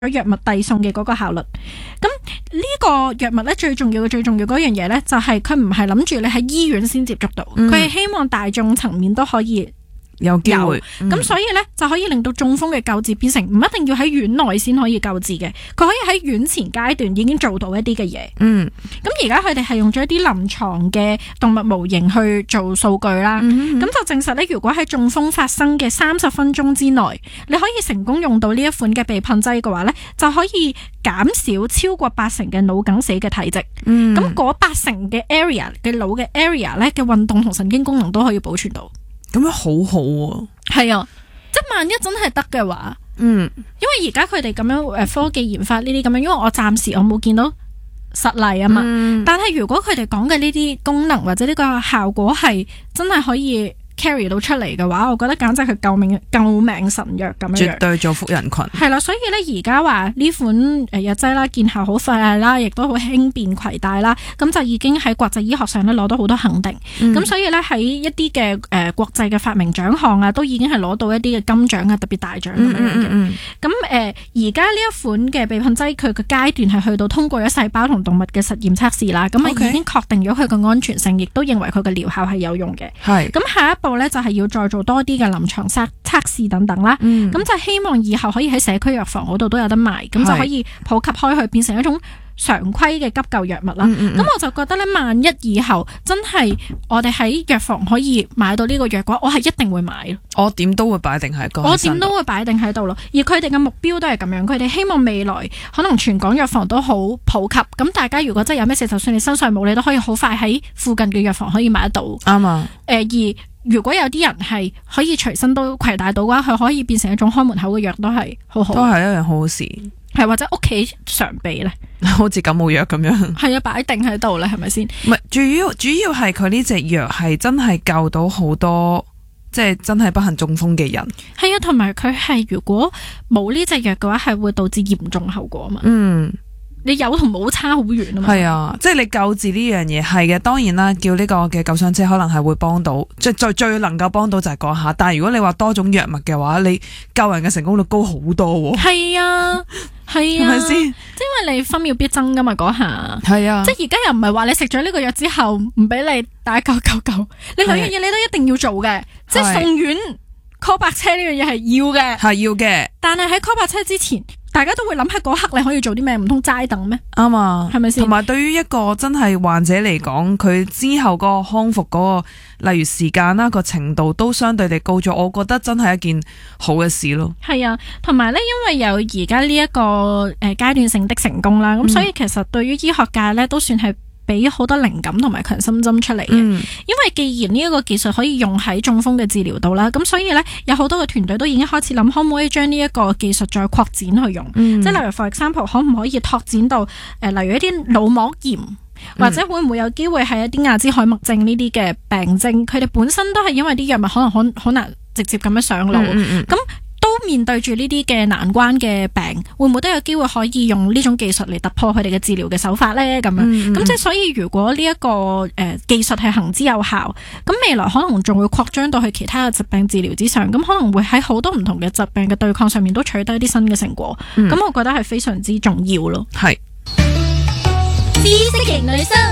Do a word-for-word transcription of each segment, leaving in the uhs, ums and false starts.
藥物遞送嘅嗰個效率。咁呢個藥物咧最重要嘅最重要嗰樣嘢咧，就係佢唔係諗住你喺醫院先接觸到，佢係、嗯、希望大眾層面都可以有機會，咁、 嗯、所以咧就可以令到中風嘅救治變成唔一定要喺院內先可以救治嘅，佢可以喺院前階段已經做到一啲嘅嘢。嗯，咁而家佢哋係用咗一啲臨床嘅動物模型去做數據啦，咁、嗯、就證實咧，如果喺中風發生嘅三十分鐘之內，你可以成功用到呢一款嘅避噴劑嘅話咧，就可以減少超過八成嘅腦梗死嘅體積。嗯，咁嗰八成嘅 area 嘅腦嘅 area 咧嘅運動同神經功能都可以保存到。 咁樣好好喎， 係啊，即係萬一真係得嘅話，嗯，因為而家佢哋咁樣誒科技研發呢啲咁樣，因為我暫時我冇見到實例啊嘛，嗯、但係如果佢哋講嘅呢啲功能或者呢個效果係真係可以carry 到出嚟嘅話，我覺得簡直係救命救命神藥咁樣， 絕對造福人群。 係啦，所以咧而家話呢款誒藥劑啦，見效好快啦，亦都好輕便攜帶啦，咁就已經喺國際醫學上咧攞到好多肯定。咁、嗯、所以咧喺一啲嘅誒國際嘅發明獎項啊，都已經係攞到一啲嘅金獎啊，特別大獎咁樣嘅。咁誒而家呢一款嘅避噴劑，佢嘅階段係去到通過咗細胞同動物嘅實驗測試啦，咁啊已經確定咗佢嘅安全性，亦都認為佢嘅療效係有用嘅。係咁下一步咧就係要再做多啲嘅臨床測測試等等啦，咁、嗯、就希望以後可以喺社區藥房嗰度都有得賣，咁就可以普及開去，變成一種常規嘅急救藥物啦。咁、嗯嗯、我就覺得咧，萬一以後真係我哋喺藥房可以買到呢個藥嘅話，我係一定會買。 我點都會擺定喺個， 我點都會擺定喺度咯。而佢哋嘅目標都係咁樣，佢哋希望未來可能全港藥房都好普及。咁大家如果真係有咩事，就算你身上冇，你都可以好快喺附近嘅藥房可以買得到。啱啊。誒、呃、而如果有啲人係可以隨身都攜帶到嘅話，佢可以變成一種開門口嘅藥，都係好好， 都係一樣好好事。 係或者屋企常備咧， 好似感冒藥咁樣。係啊，擺定喺度咧，係咪先？ 唔係，主要主要係佢呢隻藥係真係救到好多，即係真係不幸中風嘅人。 係啊，同埋佢係如果冇呢隻藥嘅話，係會導致嚴重後果啊嘛。嗯。你有同冇差好遠啊嘛。係啊，即係你救治呢樣嘢係嘅，當然啦，叫呢個嘅救傷車可能係會幫到，即係最最能夠幫到就係嗰下。但係如果你話多種藥物嘅話，你救人嘅成功率高好多。係啊，係啊，係咪先？因為你分秒必爭噶嘛，嗰下。係啊，即係而家又唔係話你食咗呢個藥之後唔俾你打九九九，你兩樣嘢你都一定要做嘅，即係送院 call 白車呢樣嘢係要嘅，係要嘅。但係喺 call 白車之前，大家都會諗喺嗰刻你可以做啲咩？唔通齋等咩？啱啊，係咪先？同埋對於一個真係患者嚟講，佢之後嗰個康復嗰個，例如時間啦，個程度都相對地高咗，我覺得真係一件好嘅事咯。係啊，同埋咧，因為有而家呢一個誒階段性的成功啦，咁、嗯、所以其實對於醫學界咧都算係俾好多靈感同埋強心針出嚟嘅，嗯、因為既然呢一個技術可以用喺中風嘅治療度啦，咁所以咧有好多嘅團隊都已經開始諗，可唔可以將呢一個技術再擴展去用？嗯、即係例如 for example， 可唔可以拓展到誒、呃，例如一啲腦膜炎，或者會唔會有機會係一啲亞茲海默症呢啲嘅病症？佢哋本身都係因為啲藥物可能好好難直接咁樣上腦，咁、嗯。嗯嗯都面對住呢啲嘅難關嘅病，會唔會都有機會可以用呢種技術嚟突破佢哋嘅治療嘅手法呢？咁樣咁即係所以，如果呢、這、一個誒、呃、技術係行之有效，咁未來可能仲會擴張到去其他嘅疾病治療之上，咁可能會喺好多唔同嘅疾病嘅對抗上面都取得一啲新嘅成果。咁、嗯、我覺得係非常之重要咯。係知識型女生。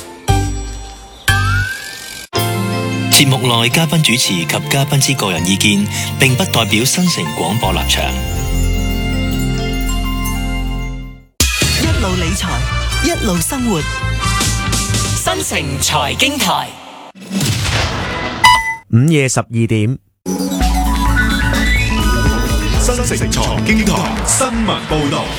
節目內嘉賓主持及嘉賓之個人意見，並不代表新城廣播立場。一路理財，一路生活，新城財經台。 午夜十二點， 新城財經台新聞報道。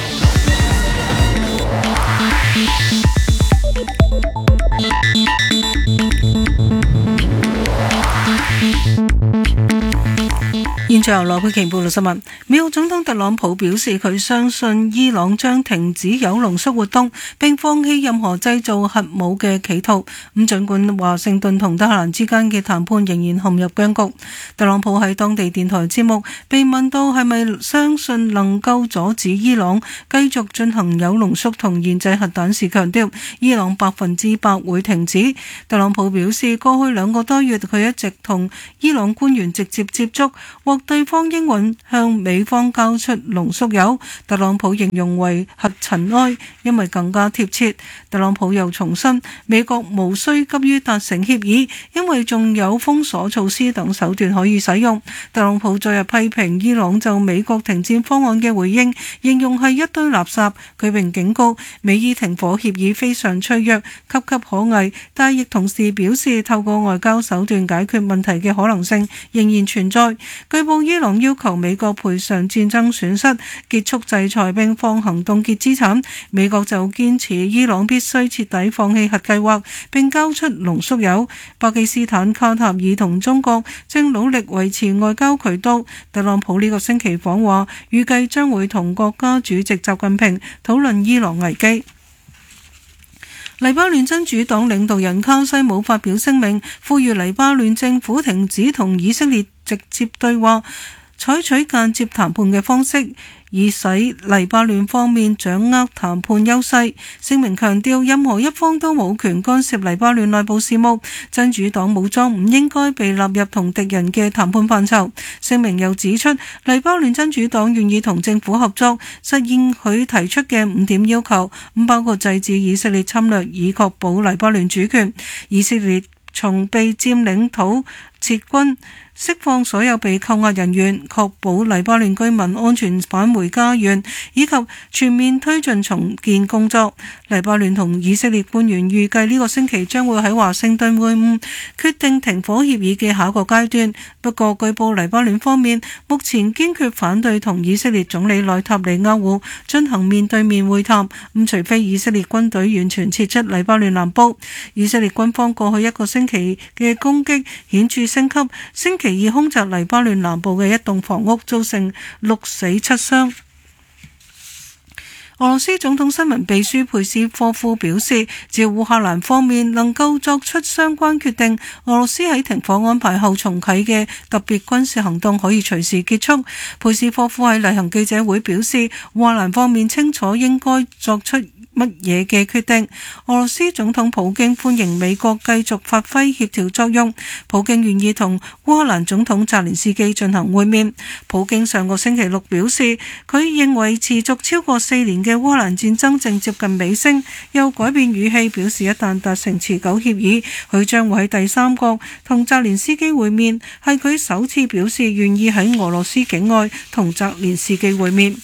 現在由羅佩瓊報道新聞。美國總統特朗普表示，佢相信伊朗將停止鈾濃縮活動，並放棄任何製造核武嘅企圖。咁儘管華盛頓同德黑蘭之間嘅談判仍然陷入僵局，特朗普喺當地電台節目被問到係咪相信能夠阻止伊朗繼續進行鈾濃縮同研製核彈時，強調伊朗百分之百會停止。特朗普表示，過去兩個多月佢一直同伊朗官員直接接觸，獲對方應允向美方交出濃縮鈾，特朗普形容為核塵埃，因為更加貼切。特朗普又重申美國無需急於達成協議，因為仲有封鎖措施等手段可以使用。特朗普昨日批評伊朗就美國停戰方案嘅回應，形容係一堆垃圾。佢並警告美伊停火協議非常脆弱、岌岌可危，但亦同時表示透過外交手段解決問題嘅可能性仍然存在。據報伊朗要求美國賠償戰爭損失、結束制裁並放行凍結資產，美國就堅持伊朗必須徹底放棄核計劃並交出濃縮鈾。巴基斯坦、卡塔爾同中國正努力維持外交渠道。特朗普呢個星期訪華，預計將會同國家主席習近平討論伊朗危機。黎巴嫩真主黨領導人卡西姆發表聲明，呼籲黎巴嫩政府停止同以色列直接對話，採取間接談判嘅方式，以使黎巴嫩方面掌握談判優勢。聲明強調，任何一方都冇權干涉黎巴嫩內部事務，真主黨武裝唔應該被納入同敵人嘅談判範疇。聲明又指出，黎巴嫩真主黨願意同政府合作，實現佢提出嘅五點要求，咁包括制止以色列侵略，以確保黎巴嫩主權；以色列從被佔領土撤軍，釋放所有被扣押人員，確保黎巴嫩居民安全返回家園，以及全面推進重建工作。黎巴嫩同以色列官員預計呢個星期將會喺華盛頓會晤，決定停火協議嘅下一個階段。不過據報黎巴嫩方面目前堅決反對同以色列總理內塔尼亞胡進行面對面會談，咁除非以色列軍隊完全撤出黎巴嫩南部。以色列軍方過去一個星期嘅攻擊顯著升級，星期二空襲黎巴嫩南部嘅一棟房屋，造成六死七傷。俄羅斯總統新聞秘書佩斯科夫表示，只要烏克蘭方面能夠作出相關決定，俄羅斯喺停火安排後重啟嘅特別軍事行動可以隨時結束。佩斯科夫喺例行記者會表示，烏克蘭方面清楚應該作出乜嘢嘅決定。俄羅斯總統普京歡迎美國繼續發揮協調作用，普京願意同烏克蘭總統澤連斯基進行會面。普京上個星期六表示，佢認為持續超過四年嘅烏克蘭戰爭正接近尾聲，又改變語氣表示一旦達成持久協議，佢將會喺第三國同澤連斯基會面，係佢首次表示願意喺俄羅斯境外同澤連斯基會面。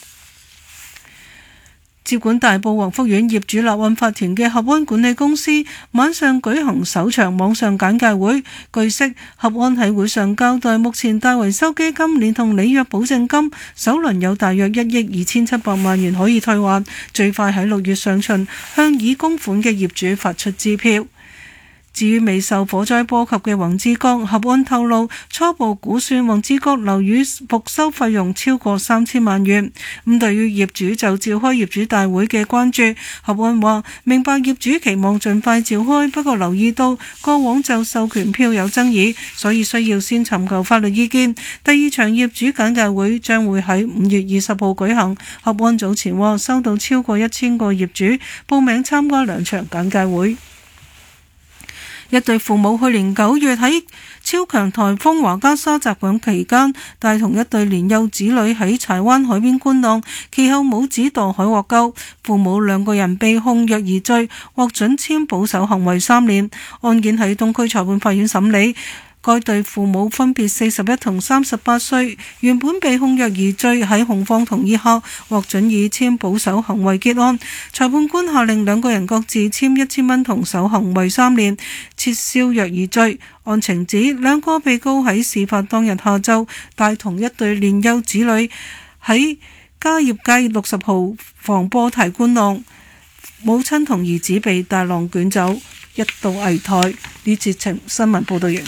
接管大埔宏福苑業主立案法團嘅合安管理公司晚上舉行首場網上簡介會。據悉，合安喺會上交代，目前大維修基金連同履約保證金首輪有大約一億二千七百萬元可以退還，最快喺六月上旬向已供款嘅業主發出支票。至於未受火災波及嘅宏志閣，合安透露初步估算宏志閣樓宇復修費用超過三千萬元。咁對於業主就召開業主大會嘅關注，合安話明白業主期望盡快召開，不過留意到過往就授權票有爭議，所以需要先尋求法律意見。第二場業主簡介會將會喺五月二十號舉行。合安早前話收到超過一千個業主報名參加兩場簡介會。一對父母去年九月喺超強颱風華加沙襲港期間，帶同一對年幼子女喺柴灣海邊觀浪，其後母子墮海獲救，父母兩個人被控虐兒罪，獲准簽保守行為三年。案件喺東區裁判法院審理。該對父母分別四十一同三十八歲，原本被控虐兒罪，喺控方同意下獲准以簽保守行為結案。裁判官下令兩個人各自簽一千蚊同守行為三年，撤銷虐兒罪。案情指兩個被告喺事發當日下晝帶同一對年幼子女喺嘉業街六十號防波堤觀浪，母親同兒子被大浪捲走，一度危殆。呢節情新聞報道完。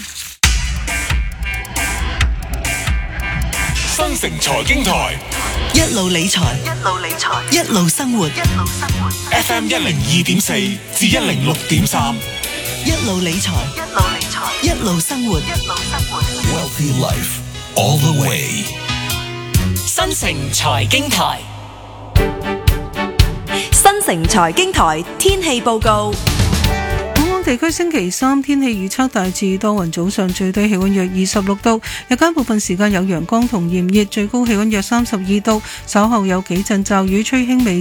新城財經台一路理財，一路理財，一路生活，一路生活。 F M 一零二點四至一零六點三， 一路理財，一路理財，一路生活，一路生活。 Wealthy Life all the way。 新城財經台， 新城財經台天氣報告。 地區星期三天氣預測大致多雲，早上最低氣溫約二十六度，日間部分時間有陽光同炎熱，最高氣溫約三十二度，稍後有幾陣驟雨，吹輕微